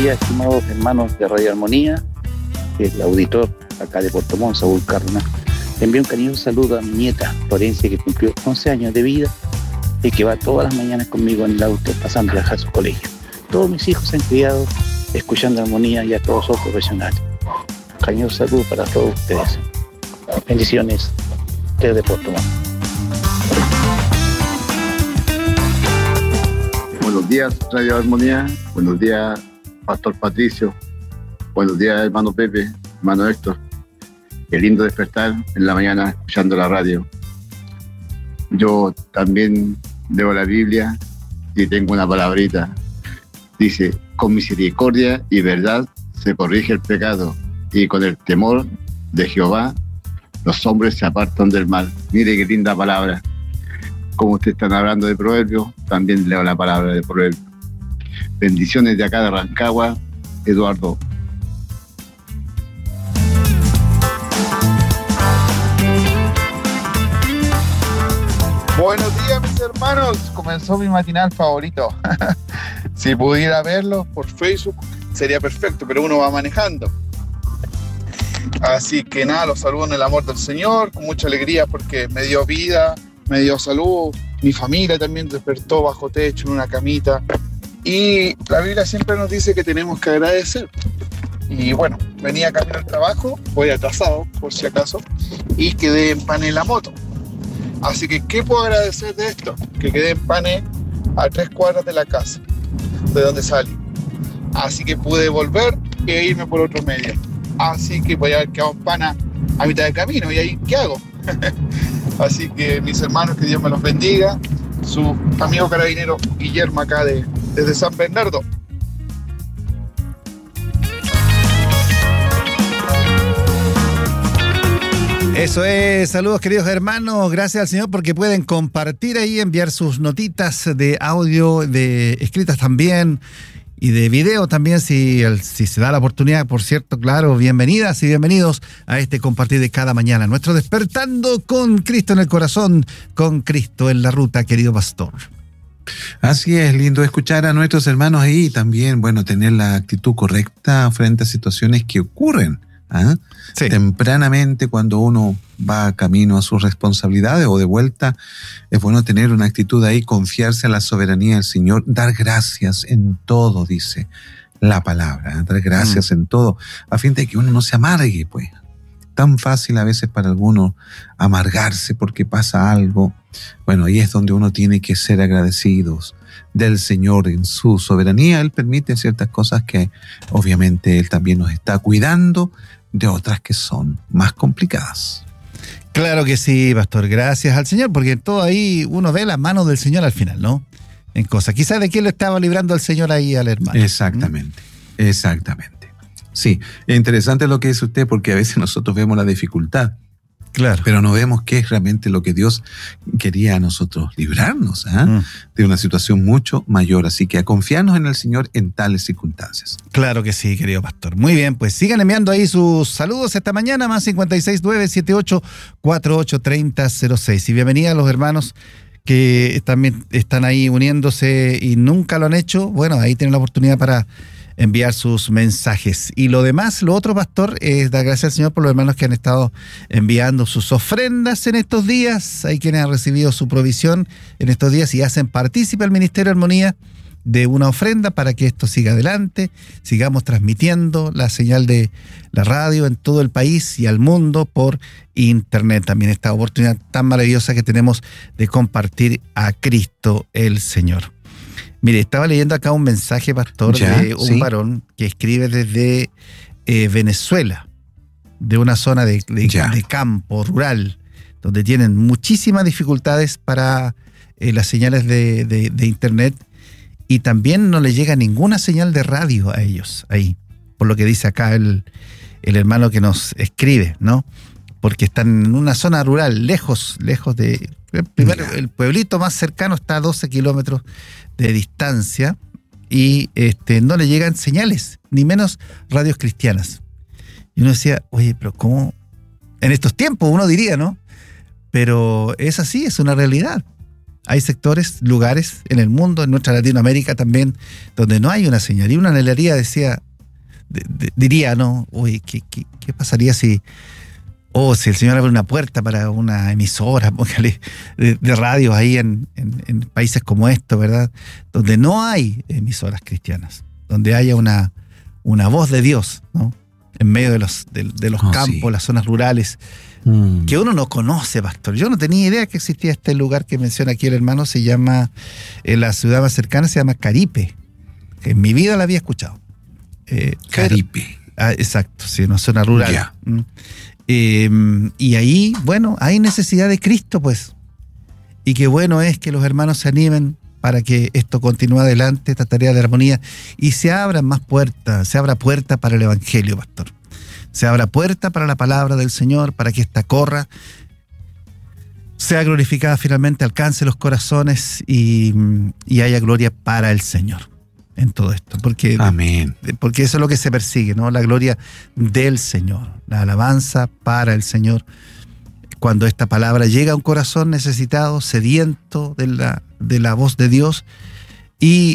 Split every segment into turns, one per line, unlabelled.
días, estimados hermanos de Radio Armonía, el auditor acá de Puerto Montt, Saúl Cárdenas. Le envío un cariñoso saludo a mi nieta Florencia, que cumplió 11 años de vida y que va todas las mañanas conmigo en el auto pasando a su colegio. Todos mis hijos se han criado escuchando Armonía y a todos los profesionales. Cariñoso saludo para todos ustedes. Bendiciones desde Puerto Montt.
Buenos días, Radio Armonía. Buenos días, Pastor Patricio. Buenos días, hermano Pepe, hermano Héctor. Qué lindo despertar en la mañana escuchando la radio. Yo también leo la Biblia y tengo una palabrita. Dice, con misericordia y verdad se corrige el pecado, y con el temor de Jehová los hombres se apartan del mal. Mire qué linda palabra. Como ustedes están hablando de proverbios, también leo la palabra de proverbios. Bendiciones de acá de Rancagua, Eduardo.
Buenos días, mis hermanos. Comenzó mi matinal favorito. Si pudiera verlo por Facebook sería perfecto, pero uno va manejando. Así que nada, los saludo en el amor del Señor, con mucha alegría porque me dio vida, me dio salud. Mi familia también despertó bajo techo, en una camita. Y la Biblia siempre nos dice que tenemos que agradecer. Y bueno, venía camino al trabajo, voy atrasado por si acaso, y quedé en Pané en la moto. Así que, ¿qué puedo agradecer de esto? Que quedé en Pané a 3 cuadras de la casa, de donde salí. Así que pude volver e irme por otro medio. Así que voy a haber quedado en Pana a mitad de camino. ¿Y ahí qué hago? Así que, mis hermanos, que Dios me los bendiga. Su amigo carabinero Guillermo acá desde San Bernardo.
Eso es, saludos queridos hermanos, gracias al Señor porque pueden compartir ahí, enviar sus notitas de audio, de escritas también y de video también, si se da la oportunidad, por cierto, claro, bienvenidas y bienvenidos a este compartir de cada mañana, nuestro Despertando con Cristo en el corazón, con Cristo en la ruta, querido pastor.
Así es, lindo escuchar a nuestros hermanos ahí y también, bueno, tener la actitud correcta frente a situaciones que ocurren. Sí. Tempranamente, cuando uno va camino a sus responsabilidades o de vuelta, es bueno tener una actitud ahí, confiarse en la soberanía del Señor, dar gracias en todo, dice la palabra, dar gracias en todo, a fin de que uno no se amargue, pues. Tan fácil a veces para algunos amargarse porque pasa algo. Bueno, ahí es donde uno tiene que ser agradecidos del Señor en su soberanía. Él permite ciertas cosas que obviamente Él también nos está cuidando de otras que son más complicadas.
Claro que sí, pastor, gracias al Señor, porque en todo ahí uno ve la mano del Señor al final, ¿no? En cosas. Quizás de quién lo estaba librando al Señor ahí al hermano.
Exactamente, exactamente. Sí, es interesante lo que dice usted, porque a veces nosotros vemos la dificultad. Claro. Pero no vemos qué es realmente lo que Dios quería a nosotros librarnos de una situación mucho mayor. Así que a confiarnos en el Señor en tales circunstancias.
Claro que sí, querido pastor. Muy bien, pues sigan enviando ahí sus saludos esta mañana, más 569-7848-3006. Y bienvenida a los hermanos que también están ahí uniéndose y nunca lo han hecho. Bueno, ahí tienen la oportunidad para enviar sus mensajes. Y lo demás, lo otro, pastor, es dar gracias al Señor por los hermanos que han estado enviando sus ofrendas en estos días. Hay quienes han recibido su provisión en estos días y hacen partícipe al Ministerio de Armonía de una ofrenda para que esto siga adelante, sigamos transmitiendo la señal de la radio en todo el país y al mundo por internet. También esta oportunidad tan maravillosa que tenemos de compartir a Cristo el Señor. Mire, estaba leyendo acá un mensaje, pastor, de un varón que escribe desde Venezuela, de una zona de campo rural, donde tienen muchísimas dificultades para las señales de internet, y también no le llega ninguna señal de radio a ellos ahí, por lo que dice acá el hermano que nos escribe, ¿no? Porque están en una zona rural, lejos de... Primero, el pueblito más cercano está a 12 kilómetros de distancia y no le llegan señales, ni menos radios cristianas. Y uno decía, oye, pero ¿cómo? En estos tiempos uno diría, ¿no? Pero es así, es una realidad. Hay sectores, lugares en el mundo, en nuestra Latinoamérica también, donde no hay una señal. Y una anhelaría diría, ¿no? Uy, ¿qué pasaría si el Señor abre una puerta para una emisora, póngale, de radio ahí en países como estos, ¿verdad? Donde no hay emisoras cristianas, donde haya una voz de Dios, ¿no? En medio de los campos, sí, las zonas rurales, que uno no conoce, pastor. Yo no tenía idea que existía este lugar que menciona aquí el hermano, se llama, en la ciudad más cercana se llama Caripe. En mi vida la había escuchado.
Caripe.
Exacto, sí, una zona rural.
Yeah.
Y ahí, bueno, hay necesidad de Cristo, pues. Y qué bueno es que los hermanos se animen para que esto continúe adelante, esta tarea de armonía, y se abran más puertas, se abra puerta para el Evangelio, pastor. Se abra puerta para la palabra del Señor, para que ésta corra, sea glorificada finalmente, alcance los corazones y haya gloria para el Señor en todo esto.
Amén.
Porque eso es lo que se persigue, ¿no? La gloria del Señor, la alabanza para el Señor. Cuando esta palabra llega a un corazón necesitado, sediento de la voz de Dios, y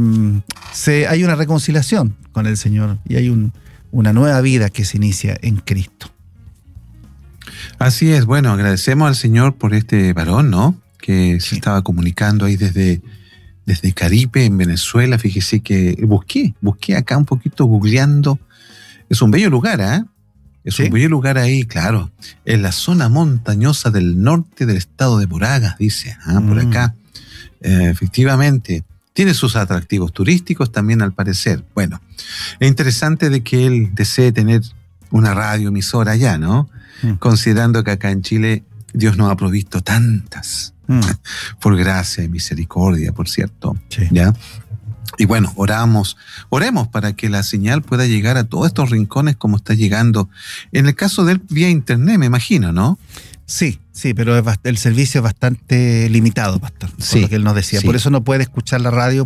hay una reconciliación con el Señor y hay una nueva vida que se inicia en Cristo.
Así es. Bueno, agradecemos al Señor por este varón, ¿no? Que se estaba comunicando ahí desde Caripe, en Venezuela. Fíjese que busqué acá un poquito googleando. Es un bello lugar, ¿eh? Es un bello lugar ahí, claro. En la zona montañosa del norte del estado de Moragas, dice, por acá. Efectivamente, tiene sus atractivos turísticos también, al parecer. Bueno, es interesante de que él desee tener una radioemisora allá, ¿no? Considerando que acá en Chile Dios nos ha provisto tantas, por gracia y misericordia, por cierto. Sí. ¿Ya? Y bueno, oremos para que la señal pueda llegar a todos estos rincones como está llegando. En el caso de él, vía internet, me imagino, ¿no?
Sí, pero el servicio es bastante limitado, pastor, por lo que él nos decía. Sí. Por eso no puede escuchar la radio,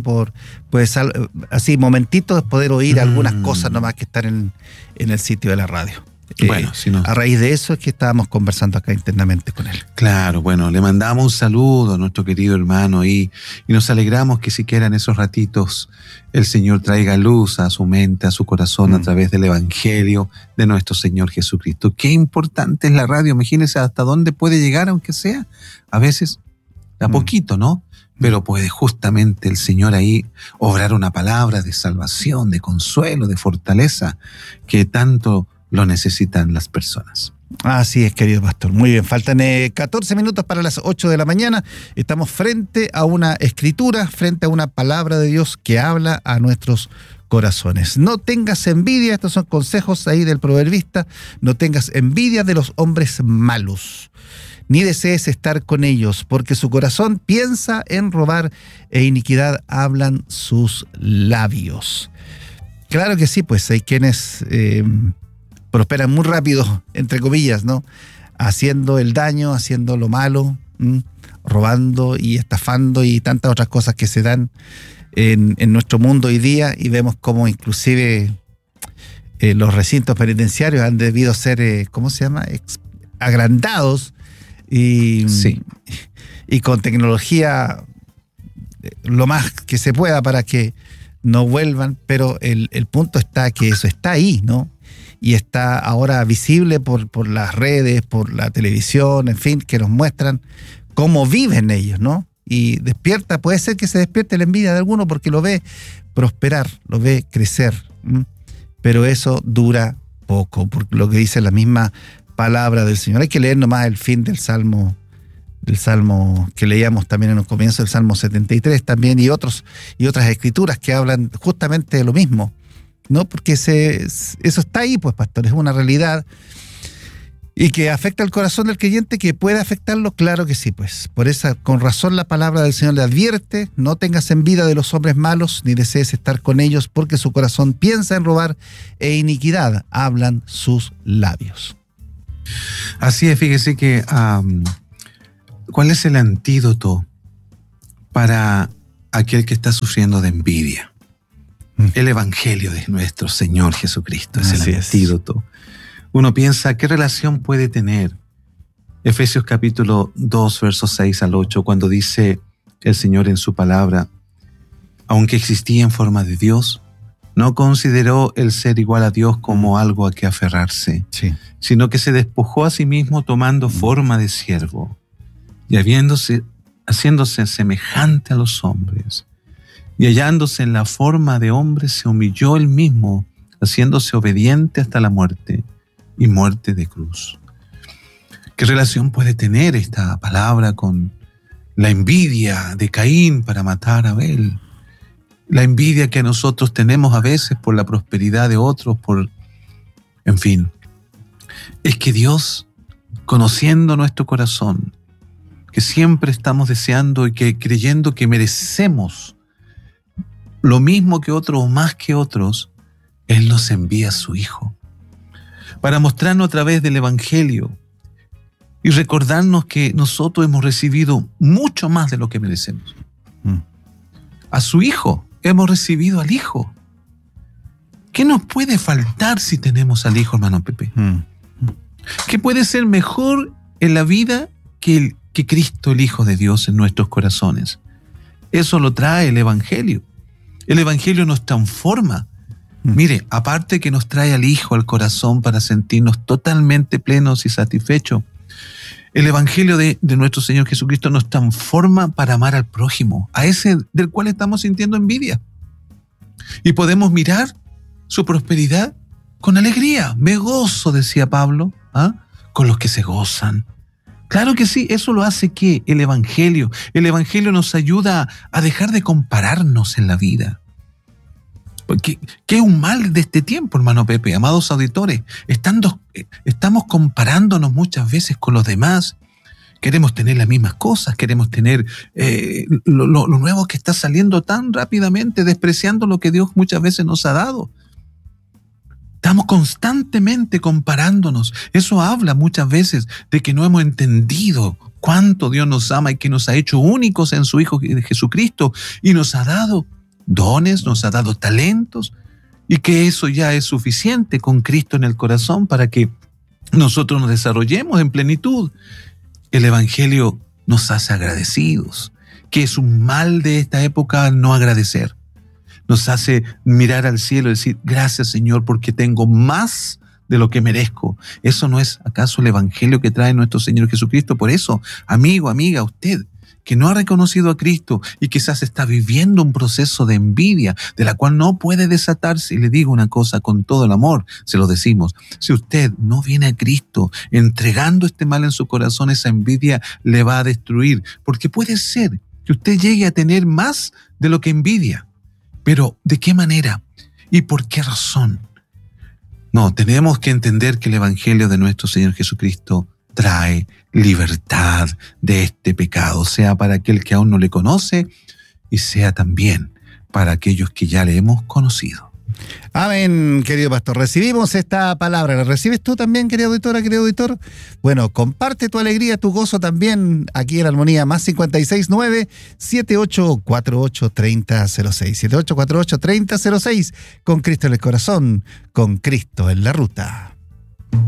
así momentitos, poder oír algunas cosas nomás que están en el sitio de la radio. Bueno, a raíz de eso es que estábamos conversando acá internamente con él.
Claro, bueno, le mandamos un saludo a nuestro querido hermano y nos alegramos que siquiera en esos ratitos el Señor traiga luz a su mente, a su corazón a través del Evangelio de nuestro Señor Jesucristo. Qué importante es la radio, imagínense hasta dónde puede llegar, aunque sea a veces a poquito, ¿no? Pero puede justamente el Señor ahí obrar una palabra de salvación, de consuelo, de fortaleza, que tanto lo necesitan las personas.
Así es, querido pastor. Muy bien, faltan 14 minutos para las 8 de la mañana. Estamos frente a una escritura, frente a una palabra de Dios que habla a nuestros corazones. No tengas envidia, estos son consejos ahí del proverbista, no tengas envidia de los hombres malos, ni desees estar con ellos, porque su corazón piensa en robar e iniquidad hablan sus labios. Claro que sí, pues hay quienes prosperan muy rápido, entre comillas, ¿no? Haciendo el daño, haciendo lo malo, robando y estafando y tantas otras cosas que se dan en nuestro mundo hoy día, y vemos cómo inclusive los recintos penitenciarios han debido ser, ¿cómo se llama? Agrandados y con tecnología lo más que se pueda para que no vuelvan, pero el punto está que eso está ahí, ¿no? Y está ahora visible por las redes, por la televisión, en fin, que nos muestran cómo viven ellos, ¿no? Y puede ser que se despierte la envidia de alguno porque lo ve prosperar, lo ve crecer, pero eso dura poco, por lo que dice la misma palabra del Señor. Hay que leer nomás el fin del Salmo que leíamos también en el comienzo, del Salmo 73 también, y otras escrituras que hablan justamente de lo mismo, ¿no? Porque eso está ahí, pues, pastor, es una realidad y que afecta al corazón del creyente, que puede afectarlo, claro que sí, pues. Con razón la palabra del Señor le advierte: no tengas envidia de los hombres malos, ni desees estar con ellos, porque su corazón piensa en robar e iniquidad hablan sus labios.
Así es, fíjese que ¿cuál es el antídoto para aquel que está sufriendo de envidia? El Evangelio de nuestro Señor Jesucristo es el antídoto. Uno piensa, ¿qué relación puede tener Efesios capítulo 2, versos 6 al 8, cuando dice: el Señor en su palabra, aunque existía en forma de Dios, no consideró el ser igual a Dios como algo a que aferrarse, sino que se despojó a sí mismo tomando forma de siervo y haciéndose semejante a los hombres. Y hallándose en la forma de hombre, se humilló él mismo, haciéndose obediente hasta la muerte y muerte de cruz. ¿Qué relación puede tener esta palabra con la envidia de Caín para matar a Abel? La envidia que nosotros tenemos a veces por la prosperidad de otros, en fin. Es que Dios, conociendo nuestro corazón, que siempre estamos deseando y que creyendo que merecemos lo mismo que otros o más que otros, Él nos envía a su Hijo para mostrarnos a través del Evangelio y recordarnos que nosotros hemos recibido mucho más de lo que merecemos. A su Hijo. Hemos recibido al Hijo. ¿Qué nos puede faltar si tenemos al Hijo, hermano Pepe? ¿Qué puede ser mejor en la vida que Cristo, el Hijo de Dios, en nuestros corazones? Eso lo trae el Evangelio. El Evangelio nos transforma. Mire, aparte que nos trae al Hijo al corazón para sentirnos totalmente plenos y satisfechos, el Evangelio de nuestro Señor Jesucristo nos transforma para amar al prójimo, a ese del cual estamos sintiendo envidia. Y podemos mirar su prosperidad con alegría. Me gozo, decía Pablo, con los que se gozan. Claro que sí, eso lo hace ¿qué? El Evangelio. El Evangelio nos ayuda a dejar de compararnos en la vida. Porque, ¿qué es un mal de este tiempo, hermano Pepe? Amados auditores, estamos comparándonos muchas veces con los demás. Queremos tener las mismas cosas, queremos tener lo nuevo que está saliendo tan rápidamente, despreciando lo que Dios muchas veces nos ha dado. Estamos constantemente comparándonos. Eso habla muchas veces de que no hemos entendido cuánto Dios nos ama y que nos ha hecho únicos en su Hijo Jesucristo y nos ha dado dones, nos ha dado talentos, y que eso ya es suficiente con Cristo en el corazón para que nosotros nos desarrollemos en plenitud. El Evangelio nos hace agradecidos, que es un mal de esta época no agradecer. Nos hace mirar al cielo y decir, gracias Señor porque tengo más de lo que merezco. ¿Eso no es acaso el Evangelio que trae nuestro Señor Jesucristo? Por eso, amigo, amiga, usted que no ha reconocido a Cristo y quizás está viviendo un proceso de envidia de la cual no puede desatarse, y le digo una cosa con todo el amor, se lo decimos, si usted no viene a Cristo entregando este mal en su corazón, esa envidia le va a destruir, porque puede ser que usted llegue a tener más de lo que envidia, pero ¿de qué manera? ¿Y por qué razón? No, tenemos que entender que el Evangelio de nuestro Señor Jesucristo trae libertad de este pecado, sea para aquel que aún no le conoce y sea también para aquellos que ya le hemos conocido.
Amén, querido pastor. Recibimos esta palabra. ¿La recibes tú también, querida auditora, querido auditor? Bueno, comparte tu alegría, tu gozo también aquí en Armonía, más 569-7848-3006. 7848-3006. Con Cristo en el corazón, con Cristo en la ruta.